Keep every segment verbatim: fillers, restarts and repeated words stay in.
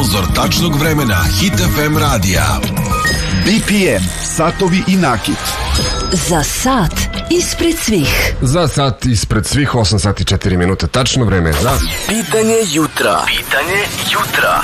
Sponzor tačnog vremena Hit F M radija. B P M, satovi i nakit. Za sat ispred svih. Za sat ispred svih, osam sati četiri minute. Tačno vreme za Pitanje jutra. Pitanje jutra.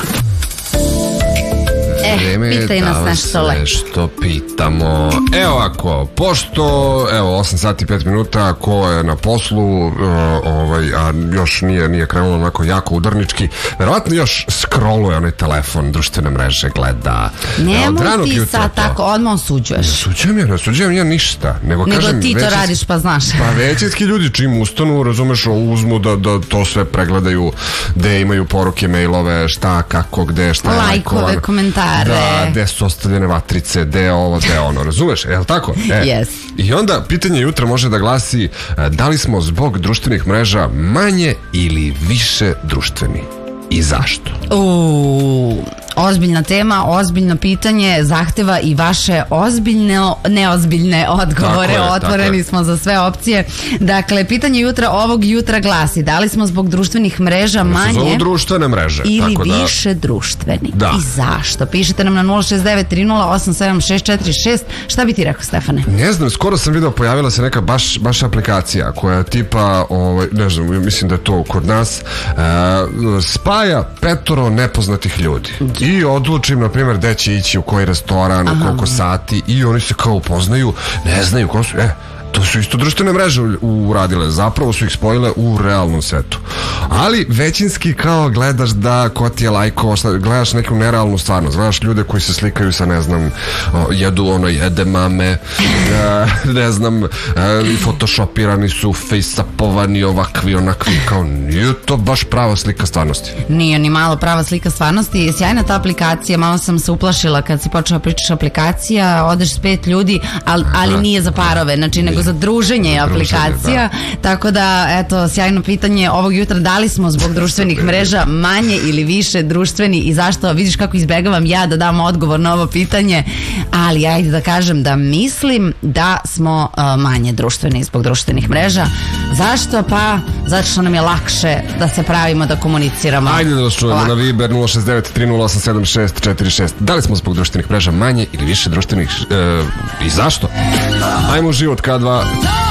Eh, pitaj nas nešto lepo. Nešto pitamo. Evo ako, pošto evo osam sati pet minuta, ko je na poslu, uh, ovaj, a još nije, nije krenulo onako jako udarnički, verovatno još scrolluje onaj telefon, društvene mreže, gleda. Nemoj ti sad tako, odmah osuđuješ. Ne osuđujem ja, ne osuđujem ja ništa. Nego, nego kažem, ti to većinski, radiš pa znaš. Pa većinski ljudi čim ustanu, razumeš, uzmu da, da to sve pregledaju, gde imaju poruke, mailove, šta, kako, gde, šta je lajkove, lajkovano. komentare. Da, gde su ostavljene vatrice, gde ovo, gde ono, razumeš, je li tako? E. Yes. I onda pitanje jutra može da glasi, da li smo zbog društvenih mreža manje ili više društveni? I zašto? Uuu, ozbiljna tema, ozbiljno pitanje, zahteva i vaše ozbiljne, neozbiljne odgovore. Je, otvoreni smo za sve opcije. Dakle, pitanje jutra ovog jutra glasi, da li smo zbog društvenih mreža manje zovu društvene mreže, ili tako da, više društveni? Da. I zašto? Pišite nam na nula šest devet tri nula osam sedam šest četiri šest. Šta bi ti rekao, Stefane? Ne znam, skoro sam video, pojavila se neka baš, baš aplikacija koja tipa, ovaj, ne znam, mislim da je to kod nas, uh, spaja petoro nepoznatih ljudi. I odlučim, na primjer, gde će ići, u koji restoran, u koliko sati, i oni se kao upoznaju, ne znaju ko su, e, to su isto društvene mreže uradile, zapravo su ih spojile u realnom svetu. Ali većinski kao gledaš da ko ti je lajkovo, gledaš neku nerealnu stvarnost, gledaš ljude koji se slikaju sa, ne znam, jedu ono jede mame, ne znam, photoshopirani su, face-upovani, ovakvi, onakvi, kao nije to baš prava slika stvarnosti. Nije ni malo prava slika stvarnosti. Sjajna ta aplikacija, malo sam se uplašila kad si počela pričaš aplikacija, odeš s pet ljudi, ali, ali nije za parove, znači nego za druženje je aplikacija, da. Tako da, eto, sjajno pitanje ovog jutra, da li smo zbog društvenih mreža manje ili više društveni i zašto? Vidiš kako izbegavam ja da dam odgovor na ovo pitanje, ali ajde da kažem da mislim da smo uh, manje društveni zbog društvenih mreža. Zašto? Pa, zato što nam je lakše da se pravimo, da komuniciramo. Ajde da vas čujemo Lako. Na Viber nula šest devet tri nula osam sedam šest četiri šest. Da li smo zbog društvenih mreža manje ili više društvenih uh, i zašto? Ajmo u život K dva.